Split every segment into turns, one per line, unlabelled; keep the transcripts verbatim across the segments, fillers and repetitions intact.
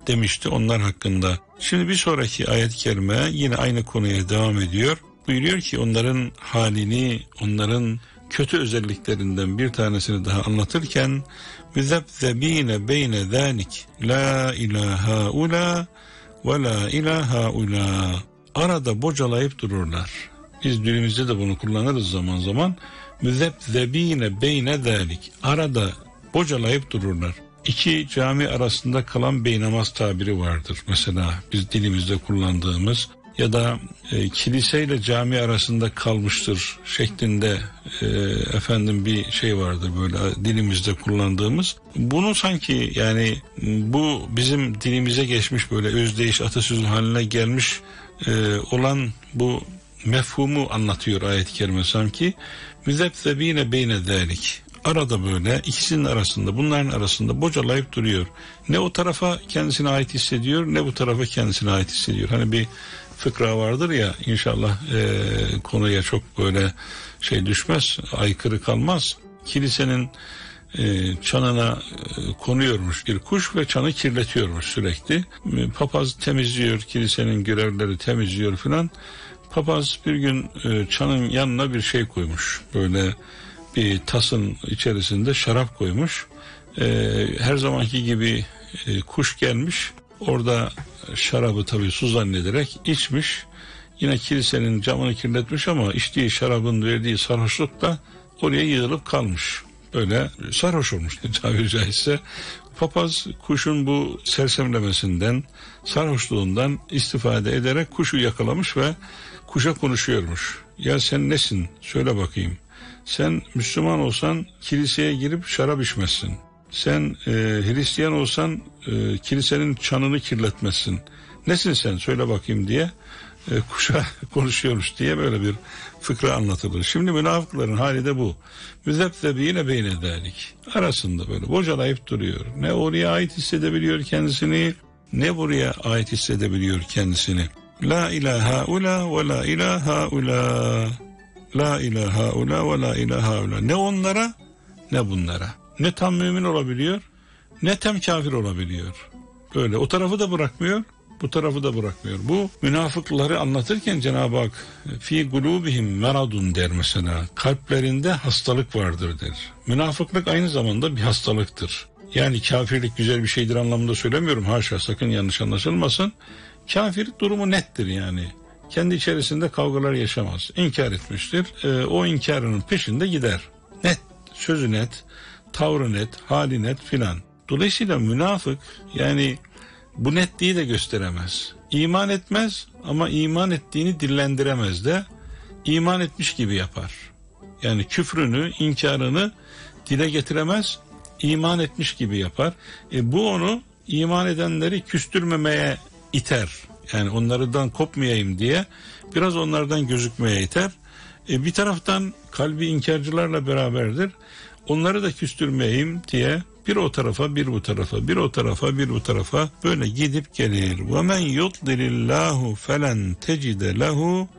demişti onlar hakkında. Şimdi bir sonraki ayet-i kerime yine aynı konuya devam ediyor. Buyuruyor ki onların halini, onların kötü özelliklerinden bir tanesini daha anlatırken müzebzebine beyne zâlik la ilaha ula ve la ilaha ula, arada bocalayıp dururlar. Biz dilimizde de bunu kullanırız zaman zaman. Müzebzebine beyne zâlik, arada bocalayıp dururlar. İki cami arasında kalan beynamaz tabiri vardır. Mesela biz dilimizde kullandığımız ya da e, kiliseyle cami arasında kalmıştır şeklinde e, efendim bir şey vardır böyle dilimizde kullandığımız. Bunu sanki yani bu bizim dilimize geçmiş böyle özdeyiş atasözü haline gelmiş e, olan bu mefhumu anlatıyor ayet-i kerime sanki. Müzebzebine beyne zâlik. Arada böyle ikisinin arasında, bunların arasında bocalayıp duruyor. Ne o tarafa kendisine ait hissediyor, ne bu tarafa kendisine ait hissediyor. Hani bir fıkra vardır ya, inşallah e, konuya çok böyle şey düşmez, aykırı kalmaz. Kilisenin e, çanına e, konuyormuş bir kuş ve çanı kirletiyormuş sürekli. E, papaz temizliyor, kilisenin görevlileri temizliyor filan. Papaz bir gün e, çanın yanına bir şey koymuş, böyle bir tasın içerisinde şarap koymuş. Ee, her zamanki gibi e, kuş gelmiş. Orada şarabı tabii su zannederek içmiş. Yine kilisenin camını kirletmiş ama içtiği şarabın verdiği sarhoşlukla oraya yığılıp kalmış. Böyle sarhoş olmuş tabiri caizse. Papaz kuşun bu sersemlemesinden, sarhoşluğundan istifade ederek kuşu yakalamış ve kuşa konuşuyormuş. Ya sen nesin? Söyle bakayım. Sen Müslüman olsan kiliseye girip şarap içmezsin. Sen e, Hristiyan olsan e, kilisenin çanını kirletmezsin. Nesin sen? Söyle bakayım diye e, kuşa konuşuyormuş diye böyle bir fıkra anlatılır. Şimdi münafıkların hali de bu. Müzebzebine beyne zâlik. Arasında böyle bocalayıp duruyor. Ne oraya ait hissedebiliyor kendisini, ne buraya ait hissedebiliyor kendisini. La ilaha ula ve la ilaha ula. La ilaha ula ve la ilaha ula. Ne onlara ne bunlara. Ne tam mümin olabiliyor, ne tam kafir olabiliyor. Böyle o tarafı da bırakmıyor, bu tarafı da bırakmıyor. Bu münafıkları anlatırken Cenab-ı Hak fi kulubihim meradun der mesela. Kalplerinde hastalık vardır der. Münafıklık aynı zamanda bir hastalıktır. Yani kafirlik güzel bir şeydir anlamında söylemiyorum. Haşa, sakın yanlış anlaşılmasın. Kafir durumu nettir yani. Kendi içerisinde kavgalar yaşamaz. İnkar etmiştir. E, o inkarının peşinde gider. Net, sözü net, tavrı net, hali net filan. Dolayısıyla münafık yani bu netliği de gösteremez. İman etmez ama iman ettiğini dillendiremez de iman etmiş gibi yapar. Yani küfrünü, inkarını dile getiremez, iman etmiş gibi yapar. E, bu onu iman edenleri küstürmemeye iter. Yani onlardan kopmayayım diye biraz onlardan gözükmeye iter. E, bir taraftan kalbi inkarcılarla beraberdir. Onları da küstürmeyeyim diye bir o tarafa bir bu tarafa bir o tarafa bir bu tarafa böyle gidip gelir. وَمَنْ يُضْلِلِ اللّٰهُ فَلَنْ تَجِدَ لَهُ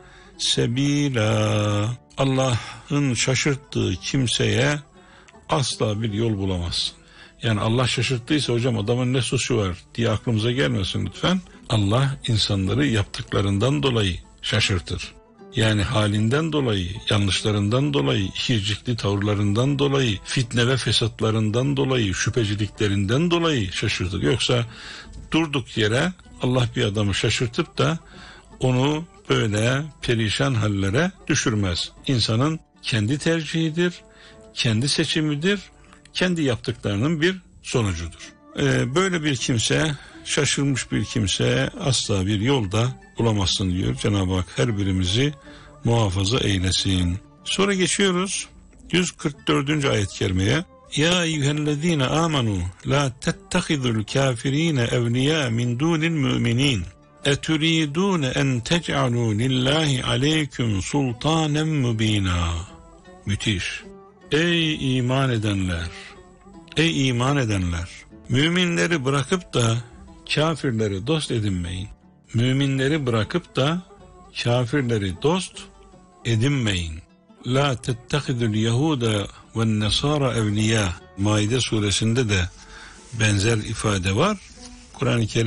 سَب۪يلًا. Allah'ın şaşırttığı kimseye asla bir yol bulamazsın. Yani Allah şaşırttıysa hocam adamın ne suçu var diye aklımıza gelmesin lütfen. Allah insanları yaptıklarından dolayı şaşırtır. Yani halinden dolayı, yanlışlarından dolayı, ikircikli tavırlarından dolayı, fitne ve fesatlarından dolayı, şüpheciliklerinden dolayı şaşırtır. Yoksa durduk yere Allah bir adamı şaşırtıp da onu böyle perişan hallere düşürmez. İnsanın kendi tercihidir, kendi seçimidir, kendi yaptıklarının bir sonucudur. Ee, böyle bir kimse, şaşırmış bir kimse asla bir yolda bulamazsın diyor. Cenab-ı Hak her birimizi muhafaza eylesin. Sonra geçiyoruz yüz kırk dördüncü ayet-i kerimeye. Ya eyyühellezine amenu la tettehidul kafirine evliya min dunil müminin. Eturidune en tec'alu lillahi aleyküm sultanen mübina. Müthiş. Ey iman edenler, ey iman edenler, müminleri bırakıp da kafirleri dost edinmeyin. Müminleri bırakıp da kafirleri dost edinmeyin. La tettehidul yehuda ve nesara evliya. Maide suresinde de benzer ifade var. Kur'an-ı Kerim